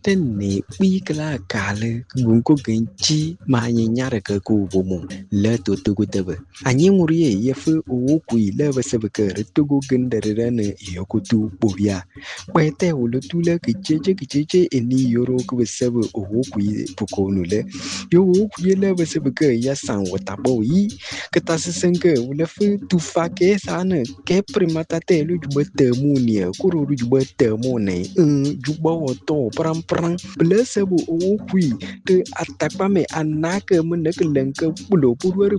tene wikla kale gunko genchi ma nyara ka ku bomo le to tebe anyi nguriye yefu o ku ile basebeke retogo gendere ne yokutu bobia kwete ulutule kicheche eni yoro ku besebe o ku pokonu le yo ku ile basebeke ya san watabo yi ketasenke ulefu tufake sana ke primata te lu jubete munia kuru jubete mone jubo to pram blessebu o kui te atakpa me anake meneke lenke pulo purwer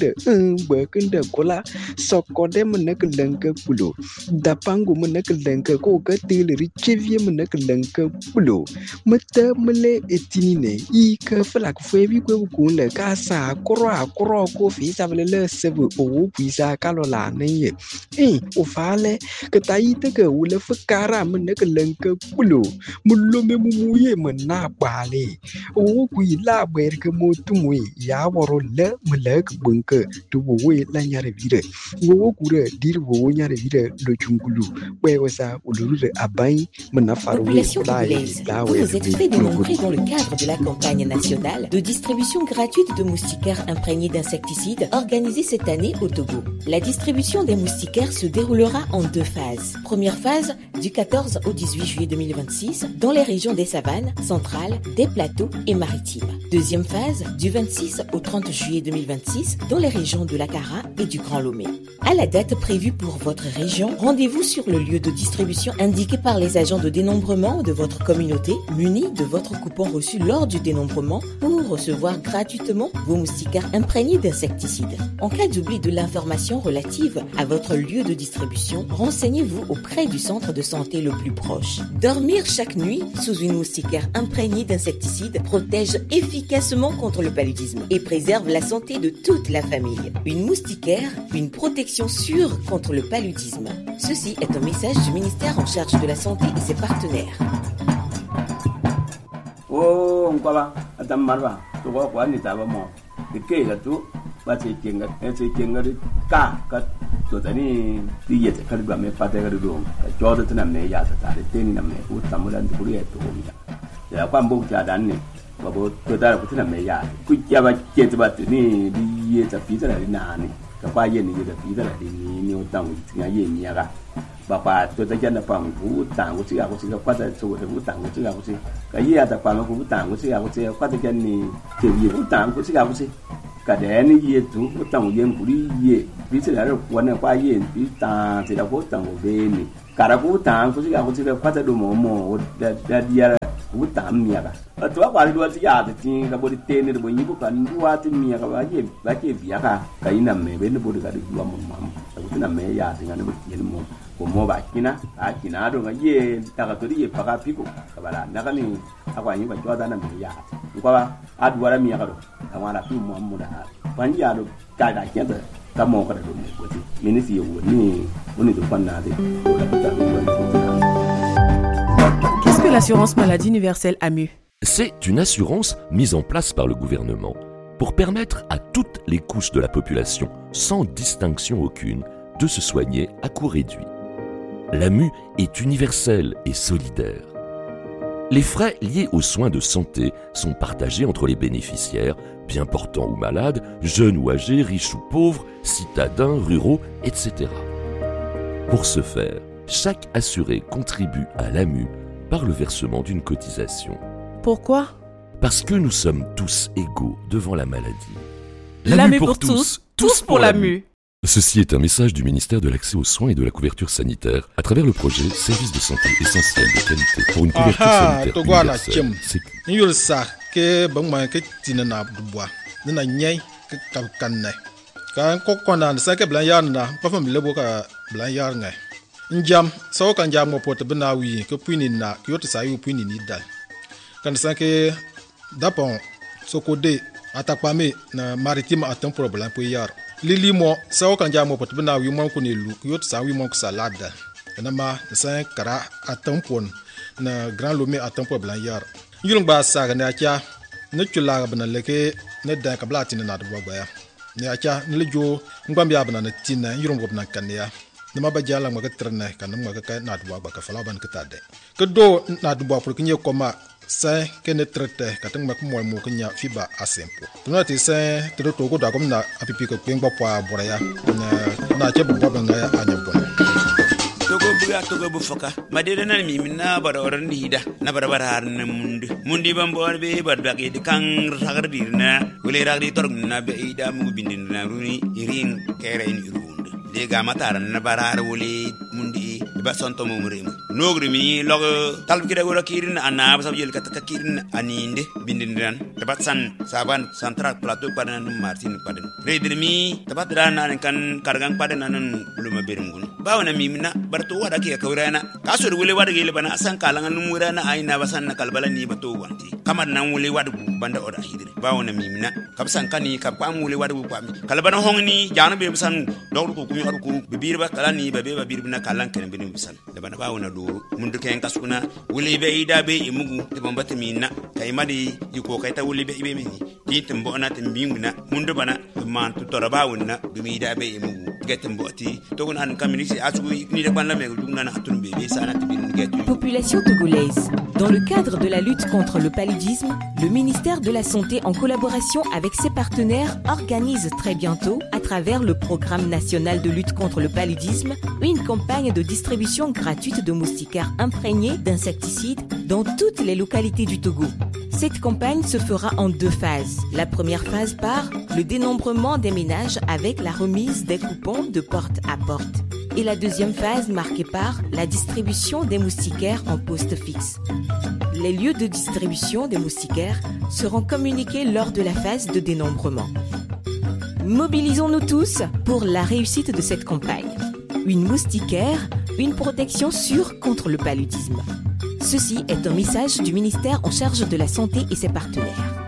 bekende kola sokode meneke lenke pulo dapangu meneke lenke ko katil richevie meneke lenke pulo mete mele etinine I ke flak febi ko kunle kasa kro ko fi savele sebu o puisa kalola ne o fale ke taite ke ule fakara meneke lenke pulo mulo me muye mena bale o ku ila ber ke motumwe ya woro le melek bunke to we la nyare vire wo ku re dir wo nyare vire do chungulu we wasa uluru abai mena faru population congolaise. Vous vous êtes fait dénombrer dans le cadre de la campagne nationale de distribution gratuite de moustiquaires imprégnés d'insecticides organisée cette année au Togo. La distribution des moustiquaires se déroulera en 2 phases. Première phase du 14 au 18 juillet 2026 dans les régions des savanes, centrales, des plateaux et maritimes. Deuxième phase du 26 au 30 juillet 2026 dans les régions de l'Akara et du Grand Lomé. À la date prévue pour votre région, rendez-vous sur le lieu de distribution indiqué par les agents de dénombrement de votre communauté, munis de votre coupon reçu lors du dénombrement pour recevoir gratuitement vos moustiquaires imprégnés d'insecticides. En cas d'oubli de l'information relative à votre lieu de distribution, renseignez-vous auprès du centre de santé le plus proche. Dormir chaque nuit sous une moustiquaire imprégnée d'insecticides protège efficacement contre le paludisme et préserve la santé de toute la famille. Une moustiquaire, une protection sûre contre le paludisme. Ceci est un message du ministère en charge de la santé et ses partenaires. Oh, on va attendre marva. Tu vois quoi, n'est-ce pas moi? De quel gâteau? Pas c'est kenga de ka. Totani tiye kariba me pate karido. Jodo tena me ya tata. Teni na me utamulan dukuri eto omia. Ya kwa mboku ya dani. Babo totara kutena me ya. Kuja ba kete batu ni diye tapita la nani. Kapa ye ni ye tapita la ni utamu tinga ye ni ya. Bapa totajana pam utamu tiga kusiga kwata tsogo utamu tiga kusiga. Kayi ata pam utamu tiga kusiga kwata jani tebi utamu kusiga kusiga. Kadeni ye tu utamu ye nguri ye. Bisi la wana kwa ye bita tira utamu beni. Karabu utamu kusiga kwata do momo da dia utamu miaga. Atwa kwa ndo tia tin ka bodi tene do nyibu kan duwa tin miaga ba ke biaka kaina me beni bodi ka duwa mamma. Akutina me ya tinga ne bodi mo. Como va akina do ngaye tagatori ye paka piko kabala nakani akwani ba jwada na miya kwa adwara miya kado amara fi muammuda panji ado kaga kenda kamo kada do ne goti minisi yo ni do panna de. Qu'est-ce que l'assurance maladie universelle AMU? C'est une assurance mise en place par le gouvernement pour permettre à toutes les couches de la population, sans distinction aucune, de se soigner à coût réduit. L'AMU est universelle et solidaire. Les frais liés aux soins de santé sont partagés entre les bénéficiaires, bien portants ou malades, jeunes ou âgés, riches ou pauvres, citadins, ruraux, etc. Pour ce faire, chaque assuré contribue à l'AMU par le versement d'une cotisation. Pourquoi? Parce que nous sommes tous égaux devant la maladie. L'AMU pour tous, tous pour l'AMU. Ceci est un message du ministère de l'Accès aux soins et de la couverture sanitaire à travers le projet Service de santé essentiel de qualité pour une couverture sanitaire universelle. Lili mo sawo kan jamo pot bina wi mon ko ne lu yot sa wi mon ko salade na ma sa kara atampon na Grand Lomé atampo blan yar yulung ba sa ga na kya ne chula bana leke ne da ka blati na do ba ya ne kya ne jo ngam ya bana na tinna yulung bobna kan ya ne ma ba jala ma ga trene kan ma ga ka na do ba ka fala ban ka tade ko do na do ba pour kinye ko ma sai kene trete kateng mak mo mo kenya fiba asempo tuna ti sai to to go da kom na apipi ko pengba pa boraya na che bo ba nga anyabo togo buga togo bu foka madede nan mi minna bara oran hida na bara bara har na mundi bambo be bar bagi de kang ragar dirna wele ragdi torg na be ida mu bindin na runi irin kere in irunde de ga mataran na bara har wele mundi ba sonto mo murem nogri mi log tal kida gora kirin ana ba sabjel kataka kirin aninde bindin ran tabat san saban central plateau padan martin padan redir mi tabat ran kan kargang padan nan uluma berungun bawna mi minna barto wada ke kawrana kasur wule wada gele bana asan kalangan numurana aina basan na kalbala ni bato wanti kamar nan wule wada banda oda hidri bawna mi minna kabsan kani kabam wule wada bu pami kalbana hongni jana be basan dawru ko kumi aru ko bibir ba kalani be babir bina kalan ken bin bisan da bana bawna do mundu ken kasuna wule be ida be imugu de bambata minna kay madi yiko kay ta wule be ibe mini titim bona timbinguna mundu bana man to toraba wonna dumi ida be imugu Population togolaise. Dans le cadre de la lutte contre le paludisme, le ministère de la Santé, en collaboration avec ses partenaires, organise très bientôt, à travers le programme national de lutte contre le paludisme, une campagne de distribution gratuite de moustiquaires imprégnés d'insecticides dans toutes les localités du Togo. Cette campagne se fera en 2 phases. La première phase par le dénombrement des ménages avec la remise des coupons de porte à porte. Et la deuxième phase marquée par la distribution des moustiquaires en poste fixe. Les lieux de distribution des moustiquaires seront communiqués lors de la phase de dénombrement. Mobilisons-nous tous pour la réussite de cette campagne. Une moustiquaire, une protection sûre contre le paludisme. Ceci est un message du ministère en charge de la santé et ses partenaires.